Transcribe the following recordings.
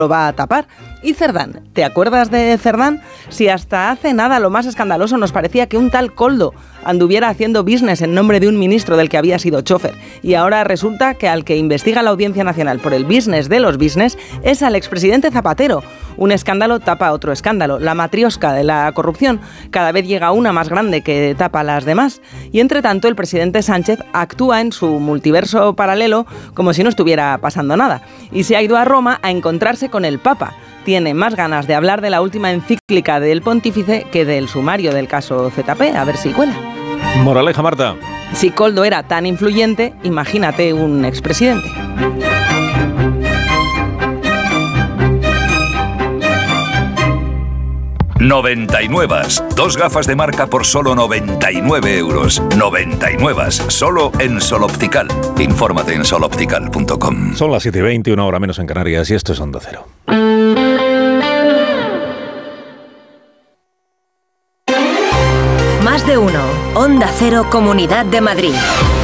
lo va a tapar. ¿Y Cerdán? ¿Te acuerdas de Cerdán? Si hasta hace nada lo más escandaloso nos parecía que un tal Koldo anduviera haciendo business en nombre de un ministro del que había sido chofer. Y ahora resulta que al que investiga la Audiencia Nacional por el business de los business es al expresidente Zapatero. Un escándalo tapa otro escándalo. La matriosca de la corrupción. Cada vez llega una más grande que tapa las demás. Y entre tanto el presidente Sánchez actúa en su multiverso paralelo como si no estuviera pasando nada. Y se ha ido a Roma a encontrarse con el Papa. Tiene más ganas de hablar de la última encíclica del pontífice que del sumario del caso ZP. A ver si cuela. Moraleja, Marta. Si Koldo era tan influyente, imagínate un expresidente. Noventainnuevas. 2 gafas de marca por solo 99 euros. Noventainnuevas. Solo en Sol Optical. Infórmate en soloptical.com. Son las 7:20, 1 hora menos en Canarias, y esto es Onda Cero. Más de uno. Onda Cero, Comunidad de Madrid.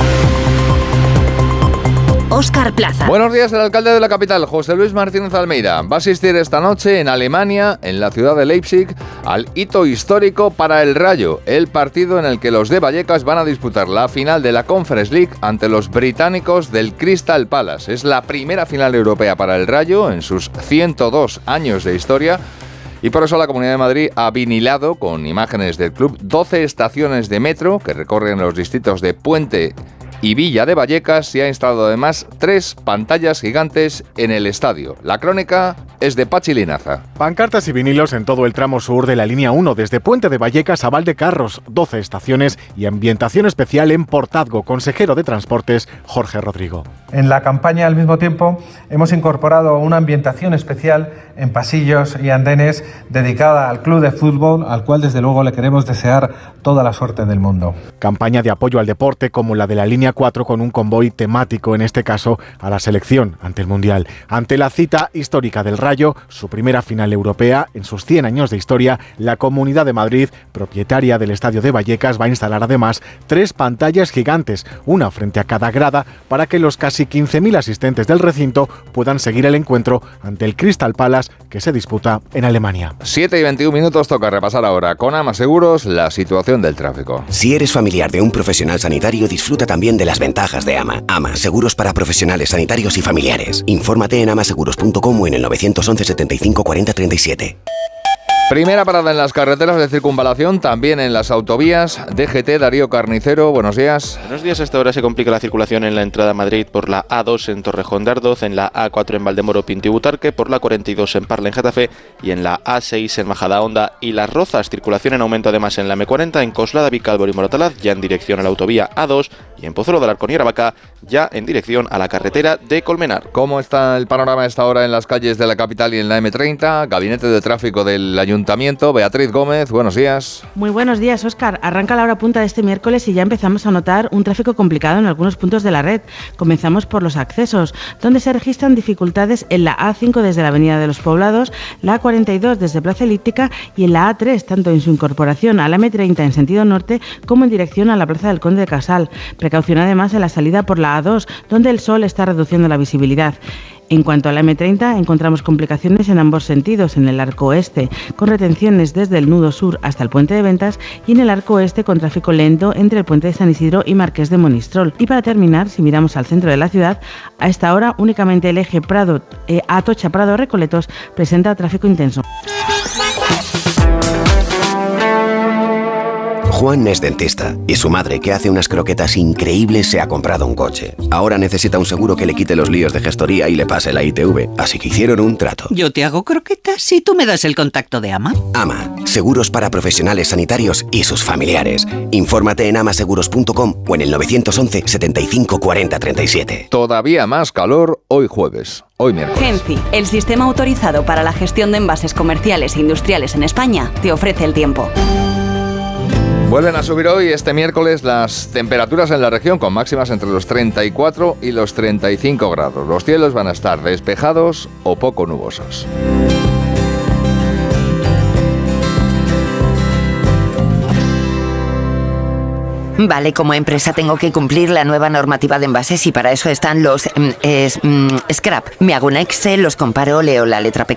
Óscar Plaza. Buenos días. El alcalde de la capital, José Luis Martínez Almeida, va a asistir esta noche en Alemania, en la ciudad de Leipzig, al hito histórico para el Rayo, el partido en el que los de Vallecas van a disputar la final de la Conference League ante los británicos del Crystal Palace. Es la primera final europea para el Rayo en sus 102 años de historia. Y por eso la Comunidad de Madrid ha vinilado, con imágenes del club, 12 estaciones de metro que recorren los distritos de Puente y Villa de Vallecas, y ha instalado además 3 pantallas gigantes en el estadio. La crónica es de Pachi Linaza. Pancartas y vinilos en todo el tramo sur de la línea 1, desde Puente de Vallecas a Valdecarros, 12 estaciones y ambientación especial en Portazgo. Consejero de Transportes, Jorge Rodrigo. En la campaña, al mismo tiempo, hemos incorporado una ambientación especial en pasillos y andenes dedicada al club de fútbol, al cual desde luego le queremos desear toda la suerte del mundo. Campaña de apoyo al deporte como la de la línea 4, con un convoy temático, en este caso a la selección ante el Mundial. Ante la cita histórica del Rayo, su primera final europea en sus 100 años de historia, la Comunidad de Madrid, propietaria del estadio de Vallecas, va a instalar además 3 pantallas gigantes, una frente a cada grada, para que los casi 15.000 asistentes del recinto puedan seguir el encuentro ante el Crystal Palace, que se disputa en Alemania. 7:21, toca repasar ahora con AMA Seguros la situación del tráfico. Si eres familiar de un profesional sanitario, disfruta también de las ventajas de AMA. AMA, seguros para profesionales sanitarios y familiares. Infórmate en amaseguros.com o en el 911 75 40 37. Primera parada en las carreteras de circunvalación, también en las autovías. DGT, Darío Carnicero, buenos días. Buenos días. A esta hora se complica la circulación en la entrada a Madrid por la A2 en Torrejón de Ardoz, en la A4 en Valdemoro, Pinto y Butarque, por la 42 en Parla, en Getafe, y en la A6 en Majadahonda y Las Rozas. Circulación en aumento además en la M40, en Coslada, Vicálvaro y Moratalaz, ya en dirección a la autovía A2, y en Pozuelo del Arcón y Aravaca, ya en dirección a la carretera de Colmenar. ¿Cómo está el panorama a esta hora en las calles de la capital y en la M30? Gabinete de Tráfico del Ayuntamiento, Beatriz Gómez, buenos días. Muy buenos días, Óscar. Arranca la hora punta de este miércoles y ya empezamos a notar un tráfico complicado en algunos puntos de la red. Comenzamos por los accesos, donde se registran dificultades en la A5 desde la Avenida de los Poblados, la A42 desde Plaza Elíptica y en la A3, tanto en su incorporación a la M30 en sentido norte como en dirección a la Plaza del Conde de Casal. Precaución además en la salida por la A2, donde el sol está reduciendo la visibilidad. En cuanto a la M30, encontramos complicaciones en ambos sentidos, en el arco oeste, con retenciones desde el nudo sur hasta el puente de Ventas, y en el arco oeste con tráfico lento entre el puente de San Isidro y Marqués de Monistrol. Y para terminar, si miramos al centro de la ciudad, a esta hora únicamente el eje Atocha Prado Recoletos presenta tráfico intenso. Juan es dentista y su madre, que hace unas croquetas increíbles, se ha comprado un coche. Ahora necesita un seguro que le quite los líos de gestoría y le pase la ITV, así que hicieron un trato. Yo te hago croquetas y tú me das el contacto de AMA. AMA, seguros para profesionales sanitarios y sus familiares. Infórmate en amaseguros.com o en el 911 75 40 37. Todavía más calor hoy jueves. Hoy miércoles. Genci, el sistema autorizado para la gestión de envases comerciales e industriales en España, te ofrece el tiempo. Vuelven a subir hoy, este miércoles, las temperaturas en la región, con máximas entre los 34 y los 35 grados. Los cielos van a estar despejados o poco nubosos. Vale, como empresa tengo que cumplir la nueva normativa de envases y para eso están los scrap. Me hago un Excel, los comparo, leo la letra pequeña